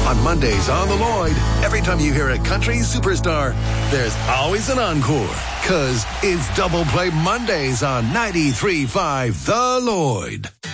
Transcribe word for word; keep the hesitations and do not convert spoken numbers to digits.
On Mondays on the Lloyd, every time you hear a country superstar, there's always an encore. Cause it's Double Play Mondays on ninety-three point five The Lloyd.